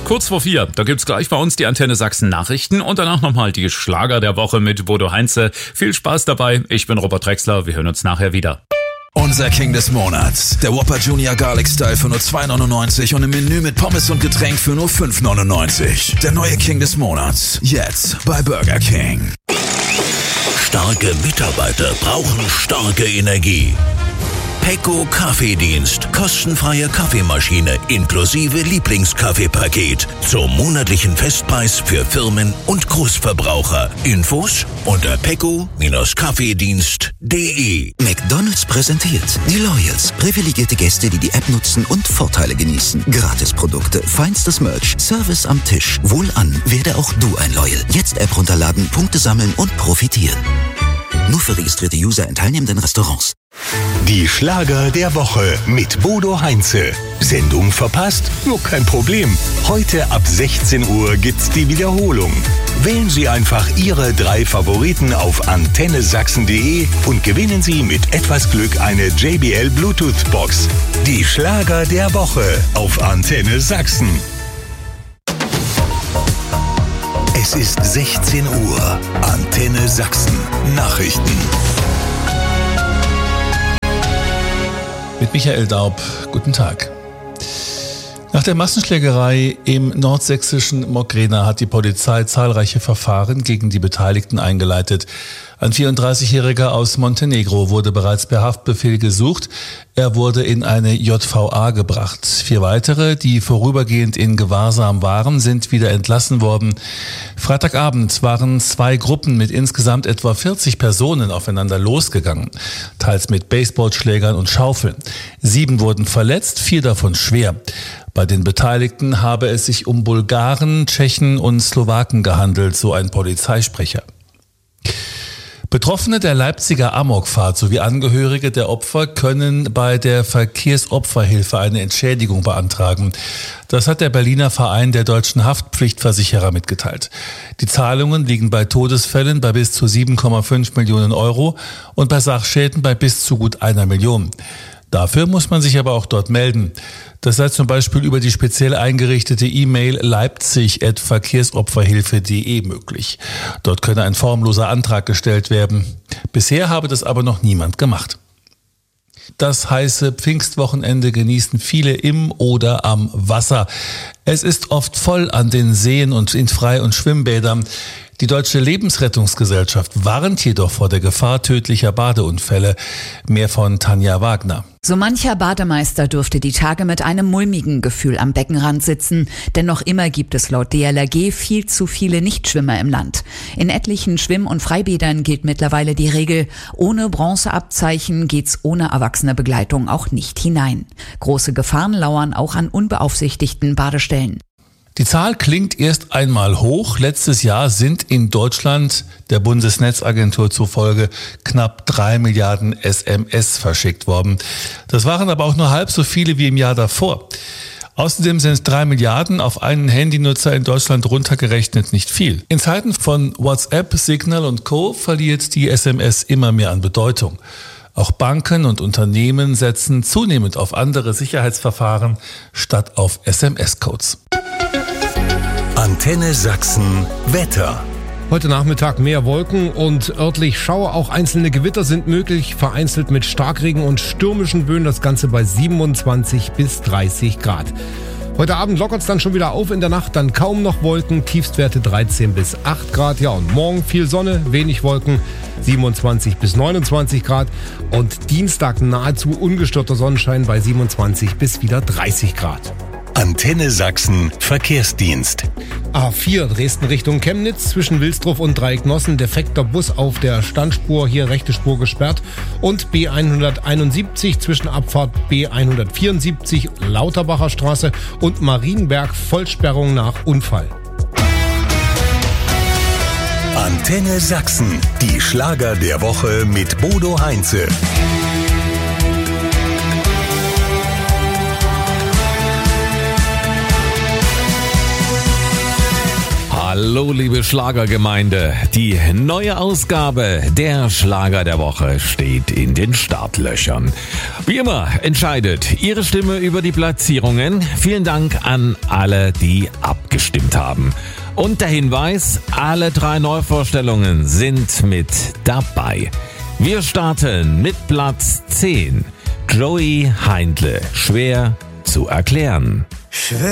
Kurz vor 4, da gibt's gleich bei uns die Antenne Sachsen Nachrichten und danach nochmal die Schlager der Woche mit Bodo Heinze. Viel Spaß dabei, ich bin Robert Drexler, wir hören uns nachher wieder. Unser King des Monats, der Whopper Junior Garlic Style für nur 2,99 und im Menü mit Pommes und Getränk für nur 5,99. Der neue King des Monats, jetzt bei Burger King. Starke Mitarbeiter brauchen starke Energie. Pecco Kaffeedienst. Kostenfreie Kaffeemaschine inklusive Lieblingskaffeepaket. Zum monatlichen Festpreis für Firmen und Großverbraucher. Infos unter pecco-kaffeedienst.de. McDonald's präsentiert die Loyals. Privilegierte Gäste, die die App nutzen und Vorteile genießen. Gratisprodukte, feinstes Merch, Service am Tisch. Wohlan, werde auch du ein Loyal. Jetzt App runterladen, Punkte sammeln und profitieren. Nur für registrierte User in teilnehmenden Restaurants. Die Schlager der Woche mit Bodo Heinze. Sendung verpasst? Nur kein Problem. Heute ab 16 Uhr gibt's die Wiederholung. Wählen Sie einfach Ihre 3 Favoriten auf antennesachsen.de und gewinnen Sie mit etwas Glück eine JBL Bluetooth Box. Die Schlager der Woche auf Antenne Sachsen. Es ist 16 Uhr. Antenne Sachsen. Nachrichten. Mit Michael Daub, guten Tag. Nach der Massenschlägerei im nordsächsischen Mogrena hat die Polizei zahlreiche Verfahren gegen die Beteiligten eingeleitet. Ein 34-Jähriger aus Montenegro wurde bereits per Haftbefehl gesucht. Er wurde in eine JVA gebracht. 4 weitere, die vorübergehend in Gewahrsam waren, sind wieder entlassen worden. Freitagabend waren 2 Gruppen mit insgesamt etwa 40 Personen aufeinander losgegangen, teils mit Baseballschlägern und Schaufeln. 7 wurden verletzt, 4 davon schwer. Bei den Beteiligten habe es sich um Bulgaren, Tschechen und Slowaken gehandelt, so ein Polizeisprecher. Betroffene der Leipziger Amokfahrt sowie Angehörige der Opfer können bei der Verkehrsopferhilfe eine Entschädigung beantragen. Das hat der Berliner Verein der deutschen Haftpflichtversicherer mitgeteilt. Die Zahlungen liegen bei Todesfällen bei bis zu 7,5 Millionen Euro und bei Sachschäden bei bis zu gut 1 Million. Dafür muss man sich aber auch dort melden. Das sei zum Beispiel über die speziell eingerichtete E-Mail leipzig@verkehrsopferhilfe.de möglich. Dort könne ein formloser Antrag gestellt werden. Bisher habe das aber noch niemand gemacht. Das heiße Pfingstwochenende genießen viele im oder am Wasser. Es ist oft voll an den Seen und in Frei- und Schwimmbädern. Die Deutsche Lebensrettungsgesellschaft warnt jedoch vor der Gefahr tödlicher Badeunfälle. Mehr von Tanja Wagner. So mancher Bademeister dürfte die Tage mit einem mulmigen Gefühl am Beckenrand sitzen, denn noch immer gibt es laut DLRG viel zu viele Nichtschwimmer im Land. In etlichen Schwimm- und Freibädern gilt mittlerweile die Regel, ohne Bronzeabzeichen geht's ohne erwachsene Begleitung auch nicht hinein. Große Gefahren lauern auch an unbeaufsichtigten Badestellen. Die Zahl klingt erst einmal hoch. Letztes Jahr sind in Deutschland der Bundesnetzagentur zufolge knapp 3 Milliarden SMS verschickt worden. Das waren aber auch nur halb so viele wie im Jahr davor. Außerdem sind 3 Milliarden auf einen Handynutzer in Deutschland runtergerechnet nicht viel. In Zeiten von WhatsApp, Signal und Co. verliert die SMS immer mehr an Bedeutung. Auch Banken und Unternehmen setzen zunehmend auf andere Sicherheitsverfahren statt auf SMS-Codes. Antenne Sachsen Wetter. Heute Nachmittag mehr Wolken und örtlich Schauer, auch einzelne Gewitter sind möglich, vereinzelt mit Starkregen und stürmischen Böen, das Ganze bei 27 bis 30 Grad. Heute Abend lockert es dann schon wieder auf, in der Nacht dann kaum noch Wolken, Tiefstwerte 13 bis 8 Grad. Ja, und morgen viel Sonne, wenig Wolken, 27 bis 29 Grad und Dienstag nahezu ungestörter Sonnenschein bei 27 bis wieder 30 Grad. Antenne Sachsen Verkehrsdienst. A4 Dresden Richtung Chemnitz zwischen Wilsdruf und Dreiecknossen. Defekter Bus auf der Standspur, hier rechte Spur gesperrt. Und B171 zwischen Abfahrt B174 Lauterbacher Straße und Marienberg Vollsperrung nach Unfall. Antenne Sachsen, die Schlager der Woche mit Bodo Heinze. Hallo Hallo, liebe Schlagergemeinde. Die neue Ausgabe der Schlager der Woche steht in den Startlöchern. Wie immer entscheidet Ihre Stimme über die Platzierungen. Vielen Dank an alle, die abgestimmt haben. Und der Hinweis, alle 3 Neuvorstellungen sind mit dabei. Wir starten mit Platz 10. Joey Heindle. Schwer zu erklären.